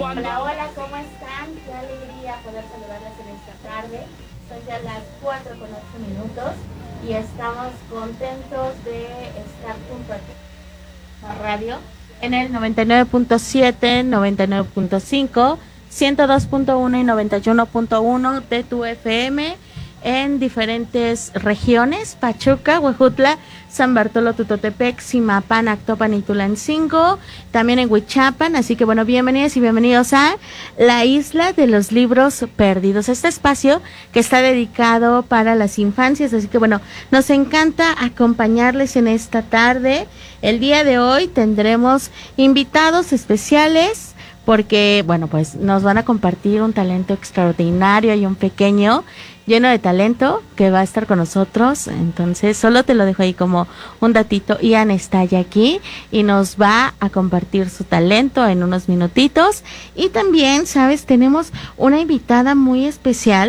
Hola, hola, ¿cómo están? Qué alegría poder saludarles en esta tarde. Son ya las 4:08 y estamos contentos de estar junto a la radio en el 99.7, 99.5, 102.1 y 91.1 de tu FM en diferentes regiones: Pachuca, Huejutla, San Bartolo, Tutotepec, Zimapan, Actopan y Tulancingo, también en Huichapan. Así que bueno, bienvenidas y bienvenidos a la Isla de los Libros Perdidos, este espacio que está dedicado para las infancias. Así que bueno, nos encanta acompañarles en esta tarde. El día de hoy tendremos invitados especiales porque, bueno, pues nos van a compartir un talento extraordinario y un pequeño lleno de talento que va a estar con nosotros. Entonces, solo te lo dejo ahí como un datito. Ian está ya aquí y nos va a compartir su talento en unos minutitos. Y también, ¿sabes? Tenemos una invitada muy especial